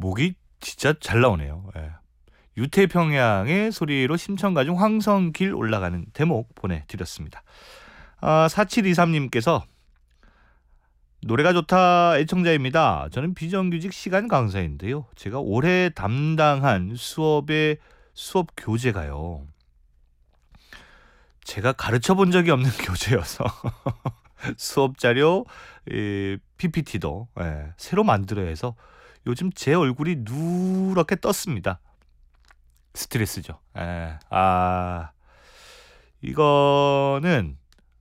목이 진짜 잘 나오네요. 예. 유태평양의 소리로 심청가중 황성길 올라가는 대목 보내드렸습니다. 4723님께서 노래가 좋다 애청자입니다. 저는 비정규직 시간 강사인데요. 제가 올해 담당한 수업의 수업 교재가요. 제가 가르쳐 본 적이 없는 교재여서 수업 자료, PPT도 새로 만들어야 해서 요즘 제 얼굴이 누렇게 떴습니다. 스트레스죠. 이거는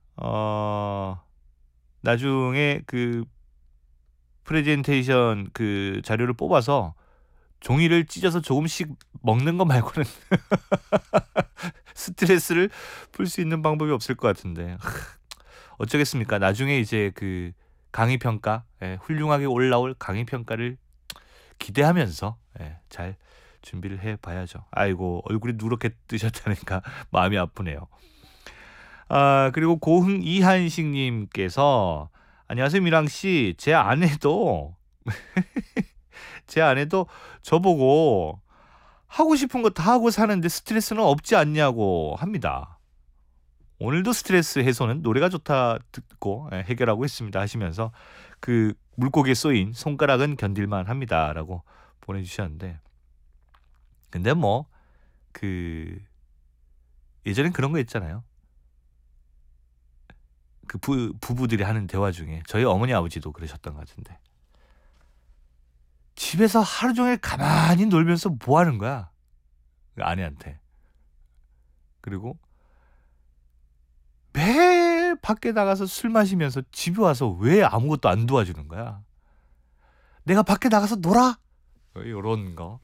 나중에 그 프레젠테이션 그 자료를 뽑아서 종이를 찢어서 조금씩 먹는 거 말고는 스트레스를 풀 수 있는 방법이 없을 것 같은데 어쩌겠습니까? 나중에 이제 그 강의 평가, 훌륭하게 올라올 강의 평가를 기대하면서 잘 준비를 해봐야죠. 아이고 얼굴이 누렇게 뜨셨다니까 마음이 아프네요. 그리고 고흥 이한식님께서 안녕하세요 미랑씨, 제 아내도 저보고 하고 싶은 거 다 하고 사는데 스트레스는 없지 않냐고 합니다. 오늘도 스트레스 해소는 노래가 좋다 듣고 해결하고 있습니다 하시면서 그 물고기에 쏘인 손가락은 견딜만 합니다라고 보내주셨는데, 근데 뭐 그 예전엔 그런 거 있잖아요. 그 부부들이 하는 대화 중에 저희 어머니 아버지도 그러셨던 것 같은데, 집에서 하루 종일 가만히 놀면서 뭐 하는 거야? 그 아내한테. 그리고 매일 밖에 나가서 술 마시면서 집에 와서 왜 아무것도 안 도와주는 거야? 내가 밖에 나가서 놀아? 이런 거.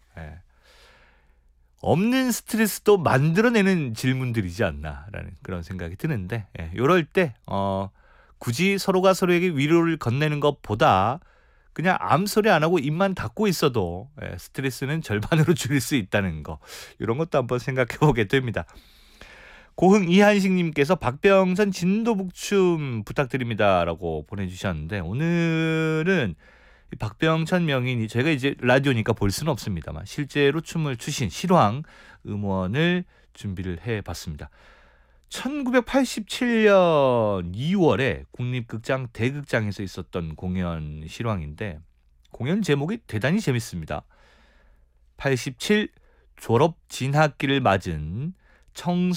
없는 스트레스도 만들어내는 질문들이지 않나라는 그런 생각이 드는데, 이럴 때 굳이 서로가 서로에게 위로를 건네는 것보다 그냥 암소리 안 하고 입만 닫고 있어도 스트레스는 절반으로 줄일 수 있다는 거, 이런 것도 한번 생각해 보게 됩니다. 고흥 이한식님께서 박병선 진도북춤 부탁드립니다라고 보내주셨는데, 오늘은 박병천 명인이 저희가 이제 라디오니까 볼 수는 없습니다만 실제로 춤을 추신 실황 음원을 준비를 해봤습니다. 1987년 2월에 국립극장 대극장에서 있었던 공연 실황인데, 공연 제목이 대단히 재밌습니다. 87 졸업 진학기를 맞은